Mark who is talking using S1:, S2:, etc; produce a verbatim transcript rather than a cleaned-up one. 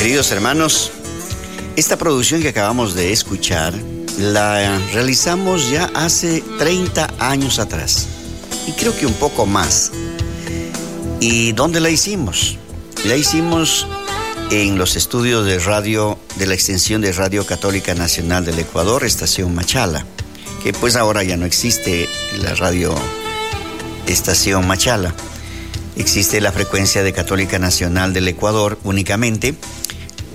S1: Queridos hermanos, esta producción que acabamos de escuchar la realizamos ya hace treinta años atrás y creo que un poco más. ¿Y dónde la hicimos? La hicimos en los estudios de radio de la extensión de Radio Católica Nacional del Ecuador, estación Machala, que pues ahora ya no existe la radio estación Machala. Existe la frecuencia de Católica Nacional del Ecuador únicamente.